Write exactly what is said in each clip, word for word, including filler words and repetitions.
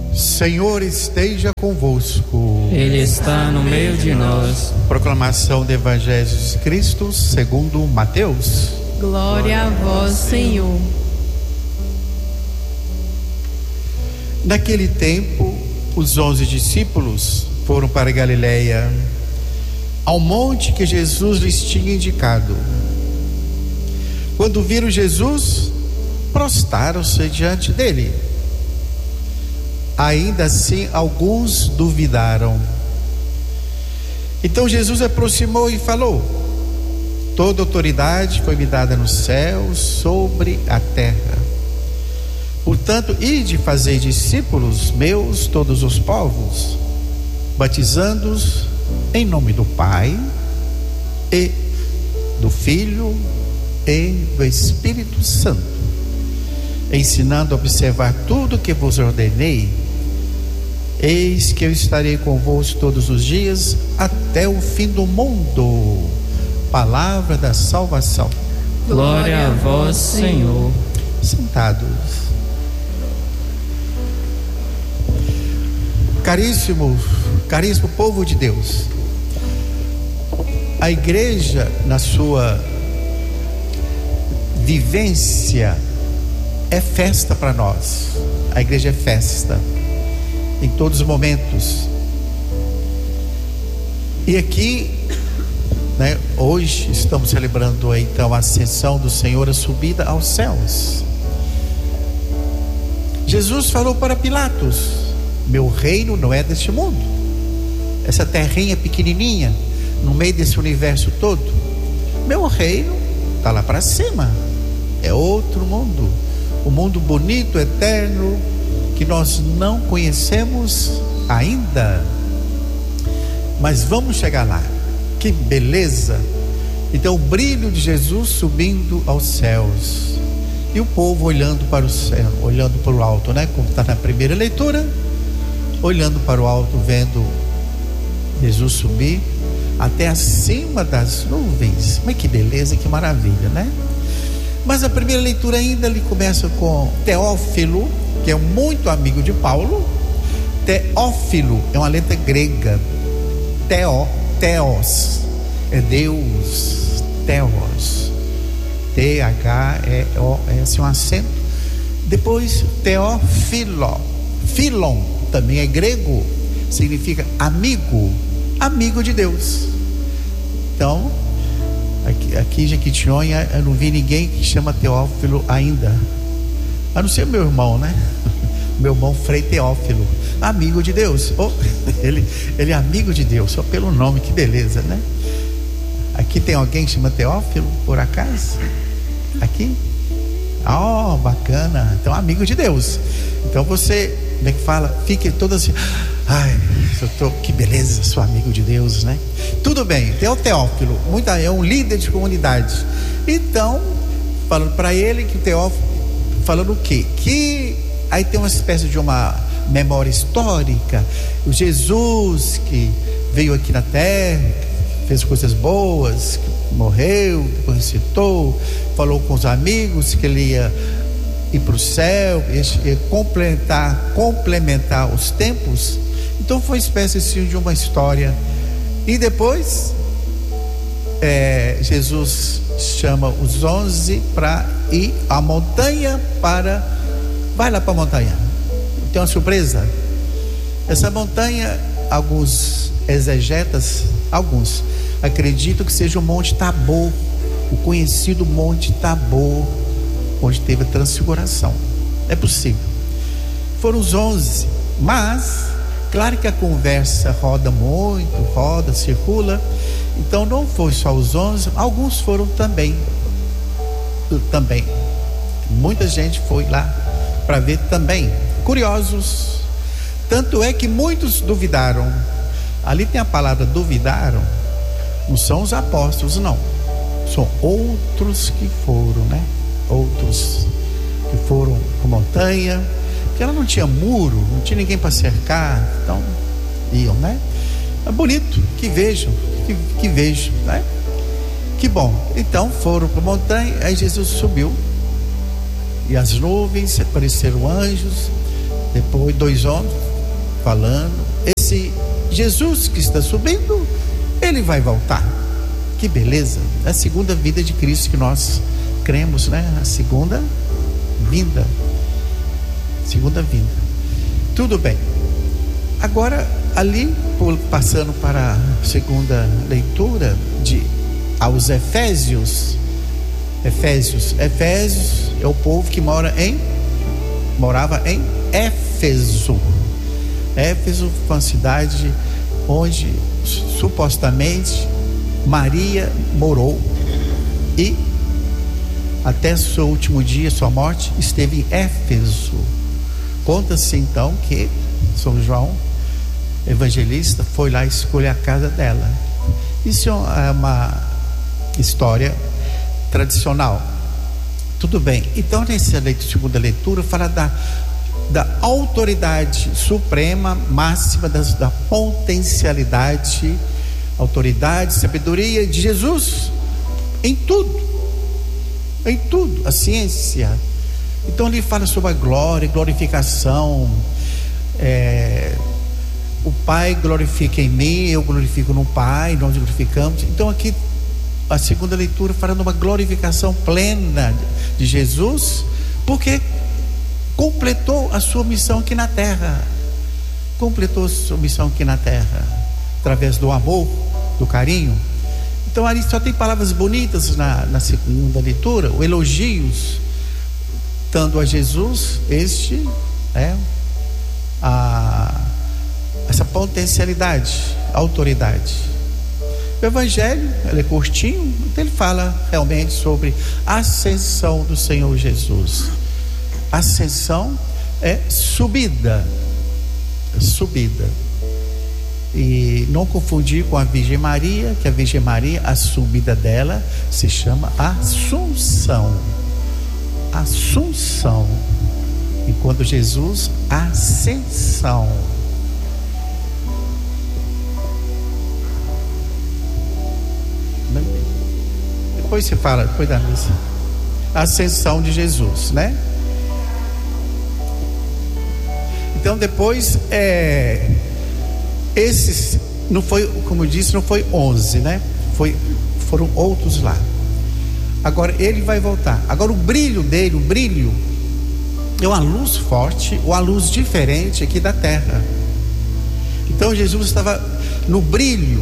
Senhor esteja convosco. Ele está no meio de nós. Proclamação do Evangelho de Jesus Cristo segundo Mateus. Glória a vós, Senhor. Naquele tempo, os onze discípulos foram para Galiléia, ao monte que Jesus lhes tinha indicado. Quando viram Jesus, prostraram-se diante dele. Ainda assim, alguns duvidaram. Então Jesus aproximou e falou: toda autoridade foi me dada no céu, sobre a terra. Portanto, ide fazer discípulos meus todos os povos, batizando-os em nome do Pai e do Filho e do Espírito Santo, ensinando a observar tudo o que vos ordenei. Eis que eu estarei convosco todos os dias, até o fim do mundo. Palavra da salvação. Glória a vós, Senhor. Sentados. Caríssimo, caríssimo povo de Deus, a igreja, na sua vivência, é festa para nós. A igreja é festa em todos os momentos. E aqui, né, hoje estamos celebrando então a ascensão do Senhor, a subida aos céus. Jesus falou para Pilatos: meu reino não é deste mundo. Essa terrinha pequenininha no meio desse universo todo, meu reino está lá para cima, é outro mundo, um mundo bonito, eterno, que nós não conhecemos ainda, mas vamos chegar lá. Que beleza! Então, o brilho de Jesus subindo aos céus, e o povo olhando para o céu, olhando para o alto, né? Como está na primeira leitura, olhando para o alto, vendo Jesus subir até acima das nuvens. Mas que beleza, que maravilha, né? Mas a primeira leitura ainda ele começa com Teófilo, que é muito amigo de Paulo. Teófilo é uma letra grega. Teó, Theos, é Deus. Theos, T H E O S, um acento. Depois Teófilo, Filon, também é grego, significa amigo, amigo de Deus. Então, aqui, aqui em Jequitinhonha, eu não vi ninguém que chama Teófilo ainda, a não ser meu irmão, né? Meu irmão Frei Teófilo, amigo de Deus. Oh, ele, ele é amigo de Deus, só pelo nome, que beleza, né? Aqui tem alguém que chama Teófilo, por acaso? Aqui? Oh, bacana. Então, amigo de Deus. Então você, como é que fala? Fique todo assim: ai, eu tô, que beleza, sou amigo de Deus, né? Tudo bem, tem o Teófilo, muita, é um líder de comunidade. Então, falando para ele que o Teófilo, falando o quê? Que aí tem uma espécie de uma memória histórica. O Jesus que veio aqui na terra, fez coisas boas, morreu, depois ressuscitou, falou com os amigos que ele ia ir para o céu, ia complementar, complementar os tempos. Então foi uma espécie assim, de uma história. E depois é, Jesus chama os onze para ir à montanha, para vai lá para a montanha. Tem uma surpresa. Essa montanha, alguns exegetas, alguns acreditam que seja o Monte Tabor, o conhecido Monte Tabor, onde teve a transfiguração. É possível. Foram os onze, mas claro que a conversa roda muito, roda, circula. Então não foi só os onze, alguns foram também. Também. Muita gente foi lá para ver também. Curiosos. Tanto é que muitos duvidaram. Ali tem a palavra duvidaram. Não são os apóstolos, não. São outros que foram, né? Outros que foram para a montanha, porque ela não tinha muro, não tinha ninguém para cercar, então iam, né? É bonito, que vejam, que, que vejam, né? Que bom. Então foram para a montanha, aí Jesus subiu, e as nuvens, apareceram anjos, Depois dois homens falando, esse Jesus que está subindo, ele vai voltar. Que beleza, é a segunda vida de Cristo que nós cremos, né? A segunda vinda, segunda vinda. Tudo bem. Agora ali, passando para a segunda leitura de aos Efésios, Efésios, Efésios é o povo que mora em morava em Éfeso. Éfeso foi uma cidade onde supostamente Maria morou e até seu último dia, sua morte, esteve em Éfeso. Conta-se então que São João Evangelista foi lá escolher a casa dela. Isso é uma história tradicional. Tudo bem. Então, nessa segunda leitura, fala da, da autoridade suprema, máxima, das, da potencialidade, autoridade, sabedoria de Jesus em tudo. Em tudo. A ciência. Então, ele fala sobre a glória, glorificação. É, o Pai glorifica em mim, eu glorifico no Pai, nós glorificamos. Então, aqui a segunda leitura fala de uma glorificação plena de Jesus, porque completou a sua missão aqui na terra. Completou a sua missão aqui na terra, através do amor, do carinho. Então ali só tem palavras bonitas na, na segunda leitura, elogios, dando a Jesus este, é, a, essa potencialidade, autoridade. O Evangelho, ele é curtinho, então ele fala realmente sobre a ascensão do Senhor Jesus. Ascensão é subida, subida. E não confundir com a Virgem Maria, que a Virgem Maria, a subida dela se chama Assunção. Assunção. Enquanto Jesus, ascensão. Depois se fala, depois da missa, a ascensão de Jesus, né? Então depois é, esses não foi, como eu disse, não foi onze, né? Foi, foram outros lá. Agora ele vai voltar. Agora o brilho dele, o brilho é uma luz forte, uma luz diferente aqui da terra. Então Jesus estava no brilho.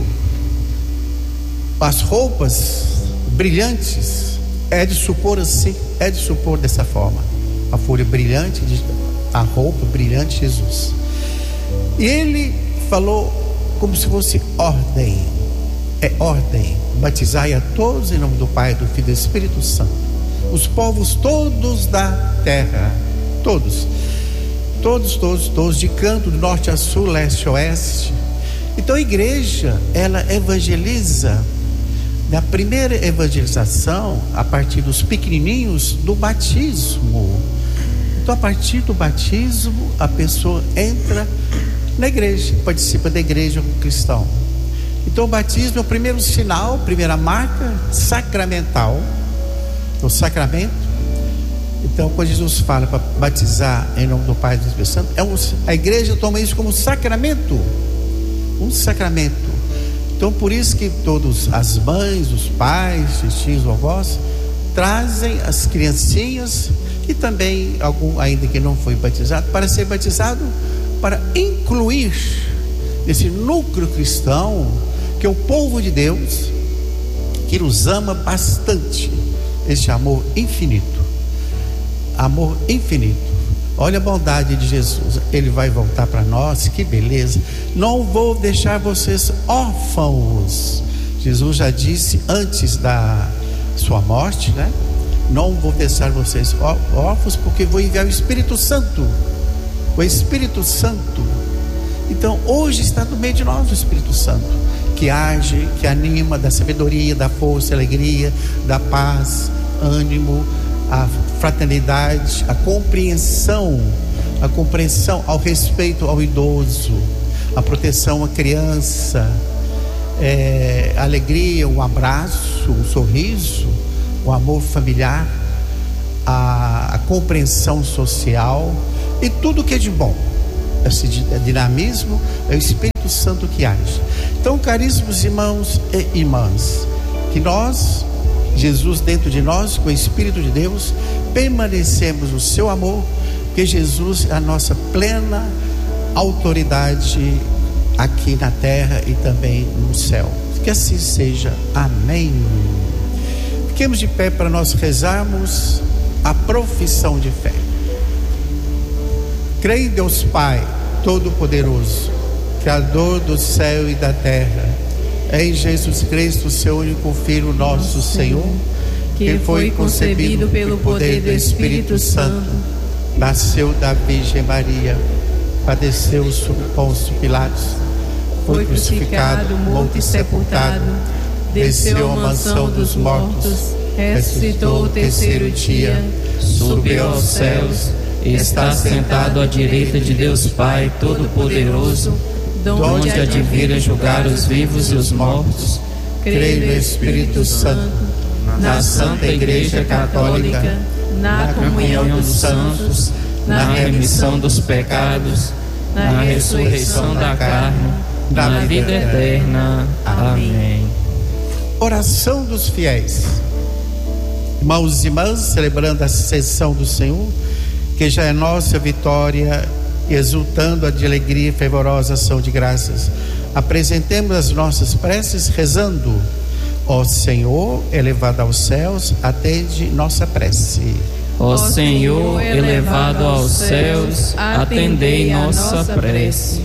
As roupas brilhantes, é de supor assim, é de supor dessa forma, a folha brilhante, de, a roupa brilhante de Jesus. E ele falou como se fosse ordem, é ordem: batizai a todos em nome do Pai, do Filho e do Espírito Santo, os povos todos da terra, todos, todos, todos, todos, de canto do norte a sul, leste a oeste. Então a igreja, ela evangeliza. Na primeira evangelização, a partir dos pequenininhos, do batismo. Então, a partir do batismo, a pessoa entra na igreja, participa da igreja como cristão. Então, o batismo é o primeiro sinal, primeira marca sacramental, o sacramento. Então, quando Jesus fala para batizar em nome do Pai e do Espírito Santo, é um, a igreja toma isso como sacramento, um sacramento. Então por isso que todas as mães, os pais, os tios, vovós trazem as criancinhas e também algum ainda que não foi batizado, para ser batizado, para incluir nesse núcleo cristão, que é o povo de Deus, que nos ama bastante, esse amor infinito, amor infinito. Olha a bondade de Jesus, ele vai voltar para nós, que beleza. Não vou deixar vocês órfãos. Jesus já disse antes da sua morte, né? Não vou deixar vocês órfãos, porque vou enviar o Espírito Santo. O Espírito Santo. Então hoje está no meio de nós o Espírito Santo, que age, que anima, da sabedoria, da força, alegria, da paz, ânimo, a fraternidade, a compreensão, a compreensão ao respeito ao idoso, a proteção à criança, é, a alegria, o abraço, o sorriso, o amor familiar, a, a compreensão social, e tudo que é de bom. Esse dinamismo é o Espírito Santo que age. Então, caríssimos irmãos e irmãs, que nós, Jesus dentro de nós, com o Espírito de Deus, permanecemos no seu amor, porque Jesus é a nossa plena autoridade aqui na terra e também no céu. Que assim seja. Amém. Fiquemos de pé para nós rezarmos a profissão de fé. Creio em Deus Pai Todo-Poderoso, Criador do céu e da terra, em Jesus Cristo, seu único Filho, nosso Senhor, que foi concebido pelo poder do Espírito Santo, nasceu da Virgem Maria, padeceu sob Pôncio Pilatos, foi crucificado, morto e sepultado, desceu à mansão dos mortos, ressuscitou o terceiro dia, subiu aos céus, está sentado à direita de Deus Pai Todo-Poderoso, donde há de vir a julgar os vivos e os mortos. Creio no Espírito Santo, na Santa Igreja Católica, na comunhão dos santos, na remissão dos pecados, na ressurreição da carne, na vida eterna. Amém. Oração dos fiéis. Irmãos e irmãs, celebrando a ascensão do Senhor, que já é nossa vitória, exultando de alegria e fervorosa ação de graças, apresentemos as nossas preces rezando: ó Senhor, elevado aos céus, atende nossa prece. Ó Senhor, elevado aos céus, atendei nossa prece.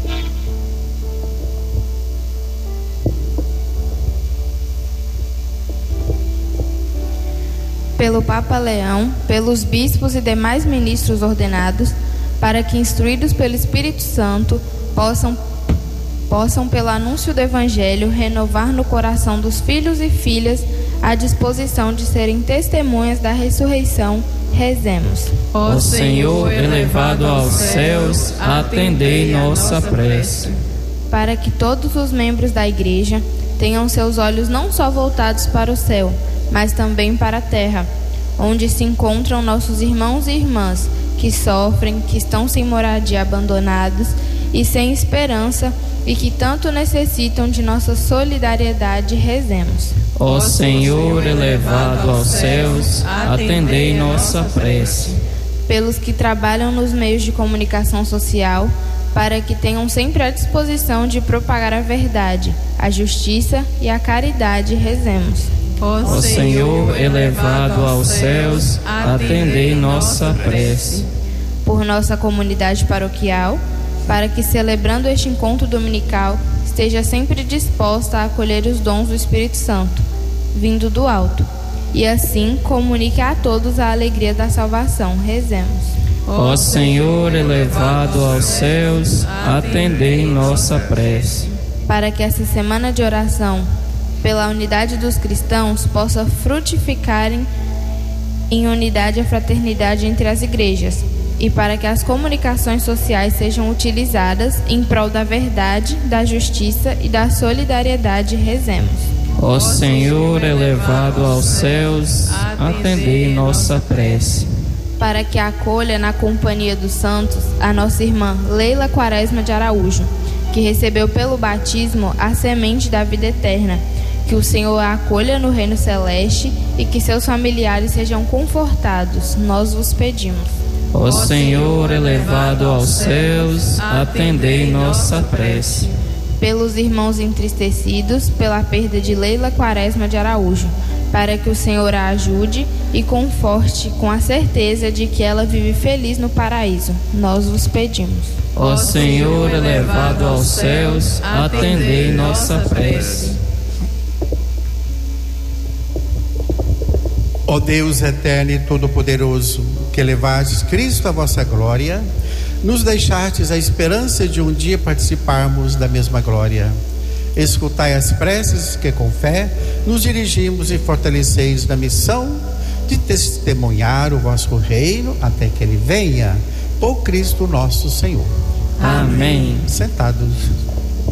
Pelo Papa Leão, pelos bispos e demais ministros ordenados, para que, instruídos pelo Espírito Santo, possam, possam pelo anúncio do Evangelho, renovar no coração dos filhos e filhas a disposição de serem testemunhas da ressurreição, rezemos. Ó Senhor, elevado aos céus, atendei nossa prece. Para que todos os membros da Igreja tenham seus olhos não só voltados para o céu, mas também para a terra, onde se encontram nossos irmãos e irmãs que sofrem, que estão sem moradia, abandonados e sem esperança e que tanto necessitam de nossa solidariedade, rezemos. Ó Senhor, elevado aos céus, atendei nossa prece. Pelos que trabalham nos meios de comunicação social, para que tenham sempre a disposição de propagar a verdade, a justiça e a caridade, rezemos. Ó Senhor, elevado aos céus, atendei nossa prece. Por nossa comunidade paroquial, para que, celebrando este encontro dominical, esteja sempre disposta a acolher os dons do Espírito Santo, vindo do alto, e assim comunique a todos a alegria da salvação. Rezemos. Ó Senhor, elevado aos céus, atendei nossa prece. Para que essa semana de oração pela unidade dos cristãos possa frutificarem em unidade e fraternidade entre as igrejas, e para que as comunicações sociais sejam utilizadas em prol da verdade, da justiça e da solidariedade, rezemos. Ó Senhor, elevado aos céus, atendei nossa prece. Para que acolha na companhia dos santos a nossa irmã Leila Quaresma de Araújo, que recebeu pelo batismo a semente da vida eterna, que o Senhor a acolha no reino celeste e que seus familiares sejam confortados, nós vos pedimos. Ó Senhor, elevado aos céus, atendei nossa prece. Pelos irmãos entristecidos pela perda de Leila Quaresma de Araújo, para que o Senhor a ajude e conforte com a certeza de que ela vive feliz no paraíso, nós vos pedimos. Ó Senhor, elevado aos céus, atendei nossa prece. Ó Deus eterno e todo-poderoso, que elevastes Cristo à vossa glória, nos deixastes a esperança de um dia participarmos da mesma glória. Escutai as preces que com fé nos dirigimos e fortaleceis na missão de testemunhar o vosso reino até que ele venha, por Cristo nosso Senhor. Amém. Sentados.